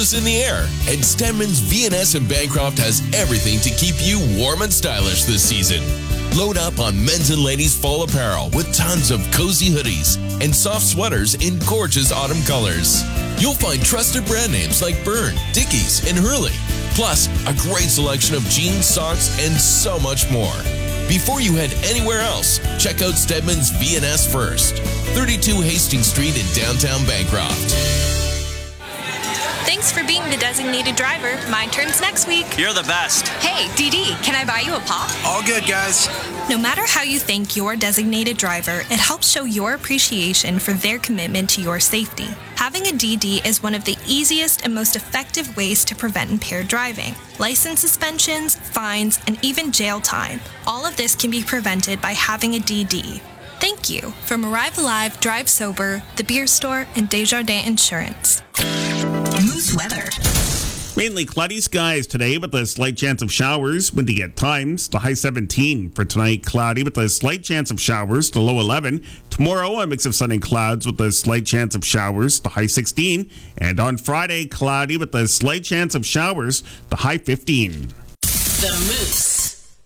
is in the air, and Stedman's V&S in Bancroft has everything to keep you warm and stylish this season. Load up on men's and ladies' fall apparel with tons of cozy hoodies and soft sweaters in gorgeous autumn colors. You'll find trusted brand names like Byrne, Dickies, and Hurley, plus a great selection of jeans, socks, and so much more. Before you head anywhere else, check out Stedman's V&S first. 32 Hastings Street in downtown Bancroft. Thanks for being the designated driver. My turn's next week. You're the best. Hey, DD, can I buy you a pop? All good, guys. No matter how you thank your designated driver, it helps show your appreciation for their commitment to your safety. Having a DD is one of the easiest and most effective ways to prevent impaired driving. License suspensions, fines, and even jail time. All of this can be prevented by having a DD. Thank you from Arrive Alive, Drive Sober, The Beer Store, and Desjardins Insurance. Moose weather. Mainly cloudy skies today with a slight chance of showers. Windy at times. The high 17 for tonight. Cloudy with a slight chance of showers. The low 11. Tomorrow, a mix of sun and clouds with a slight chance of showers. The high 16. And on Friday, cloudy with a slight chance of showers. The high 15. The Moose.